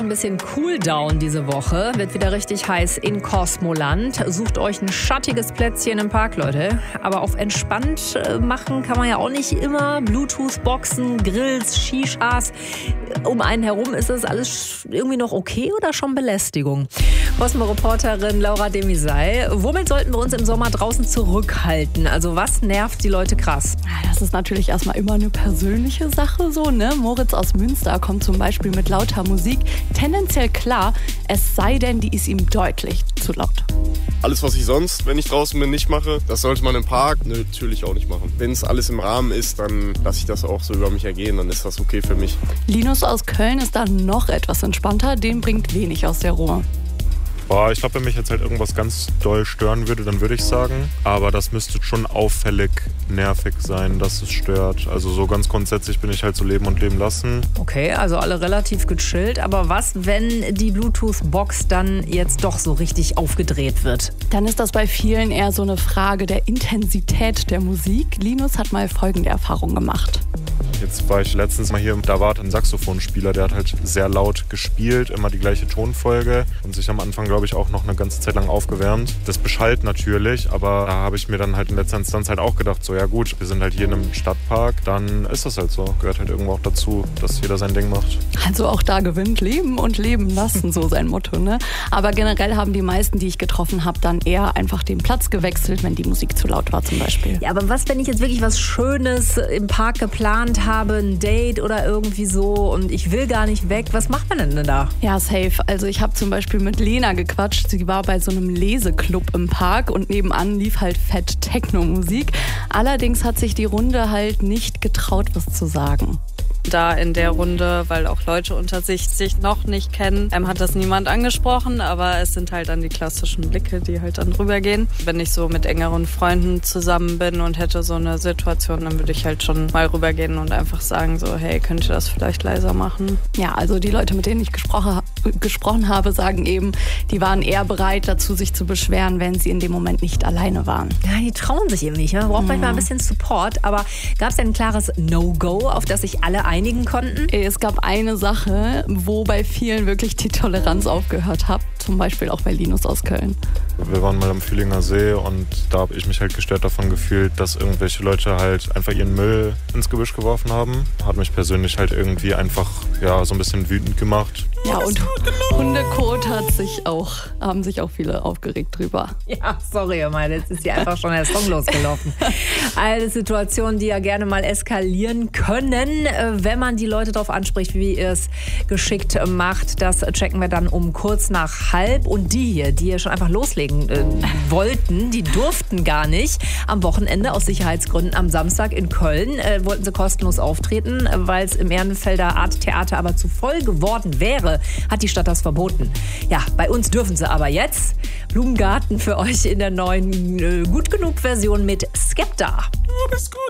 Ein bisschen Cooldown diese Woche, wird wieder richtig heiß in Kosmoland. Sucht euch ein schattiges Plätzchen im Park, Leute. Aber auf entspannt machen kann man ja auch nicht immer. Bluetooth-Boxen, Grills, Shishas. Um einen herum ist das alles irgendwie noch okay oder schon Belästigung? Cosmo-Reporterin Laura Demisay, womit sollten wir uns im Sommer draußen zurückhalten? Also was nervt die Leute krass? Das ist natürlich erstmal immer eine persönliche Sache so, ne? Moritz aus Münster kommt zum Beispiel mit lauter Musik tendenziell klar, es sei denn, die ist ihm deutlich zu laut. Alles, was ich sonst, wenn ich draußen bin, nicht mache, das sollte man im Park natürlich auch nicht machen. Wenn es alles im Rahmen ist, dann lasse ich das auch so über mich ergehen, dann ist das okay für mich. Linus aus Köln ist da noch etwas entspannter, den bringt wenig aus der Ruhe. Ich glaube, wenn mich jetzt halt irgendwas ganz doll stören würde, dann würde ich sagen. Aber das müsste schon auffällig nervig sein, dass es stört. Also so ganz grundsätzlich bin ich halt so leben und leben lassen. Okay, also alle relativ gechillt. Aber was, wenn die Bluetooth-Box dann jetzt doch so richtig aufgedreht wird? Dann ist das bei vielen eher so eine Frage der Intensität der Musik. Linus hat mal folgende Erfahrung gemacht. Jetzt war ich letztens mal hier, da war ein Saxophonspieler, der hat halt sehr laut gespielt, immer die gleiche Tonfolge und sich am Anfang, glaube ich, auch noch eine ganze Zeit lang aufgewärmt. Das beschallt natürlich, aber da habe ich mir dann halt in letzter Instanz halt auch gedacht, so ja gut, wir sind halt hier in einem Stadtpark, dann ist das halt so. Gehört halt irgendwo auch dazu, dass jeder sein Ding macht. Also auch da gewinnt Leben und leben lassen, so sein Motto, ne? Aber generell haben die meisten, die ich getroffen habe, dann eher einfach den Platz gewechselt, wenn die Musik zu laut war zum Beispiel. Ja, aber was, wenn ich jetzt wirklich was Schönes im Park geplant habe, ein Date oder irgendwie so und ich will gar nicht weg, was macht man denn da? Ja, safe. Also ich habe zum Beispiel mit Lena gequatscht. Sie war bei so einem Leseclub im Park und nebenan lief halt fett Techno-Musik. Allerdings hat sich die Runde halt nicht getraut, was zu sagen. Da in der Runde, weil auch Leute unter sich noch nicht kennen, hat das niemand angesprochen, aber es sind halt dann die klassischen Blicke, die halt dann rübergehen. Wenn ich so mit engeren Freunden zusammen bin und hätte so eine Situation, dann würde ich halt schon mal rübergehen und einfach sagen so, hey, könnt ihr das vielleicht leiser machen? Ja, also die Leute, mit denen ich gesprochen habe, sagen eben, die waren eher bereit dazu, sich zu beschweren, wenn sie in dem Moment nicht alleine waren. Ja, die trauen sich eben nicht. Man braucht manchmal ein bisschen Support, aber gab es denn ein klares No-Go, auf das sich alle einigen konnten? Es gab eine Sache, wo bei vielen wirklich die Toleranz aufgehört hat. Zum Beispiel auch bei Linus aus Köln. Wir waren mal am Fühlinger See und da habe ich mich halt gestört davon gefühlt, dass irgendwelche Leute halt einfach ihren Müll ins Gebüsch geworfen haben. Hat mich persönlich halt irgendwie einfach so ein bisschen wütend gemacht. Ja, und Hundekot haben sich auch viele aufgeregt drüber. Ja, sorry, meine, jetzt ist hier einfach schon der Song losgelaufen. Eine Situation, die ja gerne mal eskalieren können, wenn man die Leute darauf anspricht, wie ihr es geschickt macht. Das checken wir dann um kurz nach 12:30. Und die hier schon einfach loslegen wollten, die durften gar nicht. Am Wochenende aus Sicherheitsgründen am Samstag in Köln wollten sie kostenlos auftreten, weil es im Ehrenfelder Art Theater aber zu voll geworden wäre, hat die Stadt das verboten. Ja, bei uns dürfen sie aber jetzt. Blumengarten für euch in der neuen Gut genug Version mit Skepta. Du bist gut